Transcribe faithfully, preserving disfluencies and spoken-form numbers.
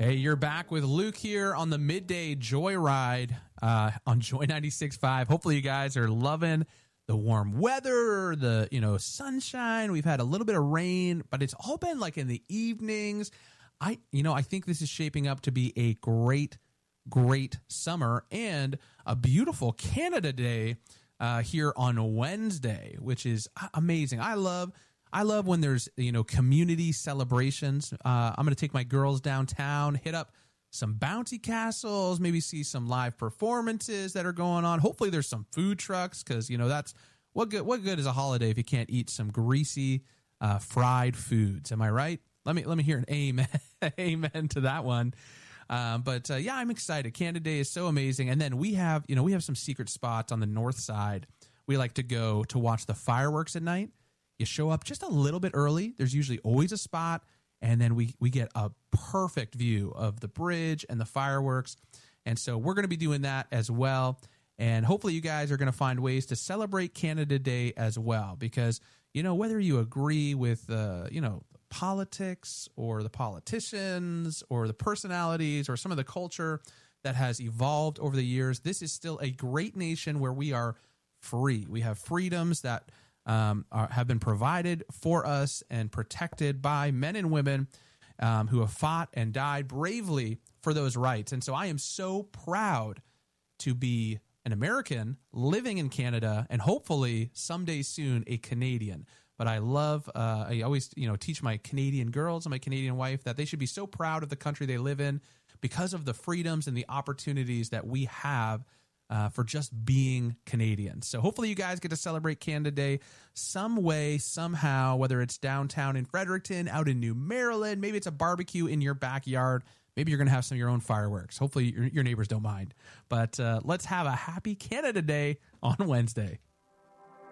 Hey, you're back with Luke here on the Midday Joyride uh, on Joy ninety-six point five. Hopefully you guys are loving the warm weather, the, you know, sunshine. We've had a little bit of rain, but it's all been like in the evenings. I, you know, I think this is shaping up to be a great, great summer and a beautiful Canada Day uh, here on Wednesday, which is amazing. I love I love when there's, you know, community celebrations. Uh, I'm going to take my girls downtown, hit up some bouncy castles, maybe see some live performances that are going on. Hopefully there's some food trucks because, you know, that's what good, what good is a holiday if you can't eat some greasy uh, fried foods? Am I right? Let me let me hear an amen, amen to that one. Um, but uh, yeah, I'm excited. Canada Day is so amazing. And then we have, you know, we have some secret spots on the north side. We like to go to watch the fireworks at night. You show up just a little bit early. There's usually always a spot. And then we, we get a perfect view of the bridge and the fireworks. And so we're going to be doing that as well. And hopefully you guys are going to find ways to celebrate Canada Day as well. Because, you know, whether you agree with, uh, you know, politics or the politicians or the personalities or some of the culture that has evolved over the years, this is still a great nation where we are free. We have freedoms that Um, are, have been provided for us and protected by men and women um, who have fought and died bravely for those rights. And so I am so proud to be an American living in Canada and hopefully someday soon a Canadian. But I love, uh, I always, you know, teach my Canadian girls and my Canadian wife that they should be so proud of the country they live in because of the freedoms and the opportunities that we have Uh, for just being Canadians. So hopefully you guys get to celebrate Canada Day some way, somehow, whether it's downtown in Fredericton, out in New Maryland, maybe it's a barbecue in your backyard. Maybe you're going to have some of your own fireworks. Hopefully your, your neighbors don't mind. But uh, let's have a happy Canada Day on Wednesday.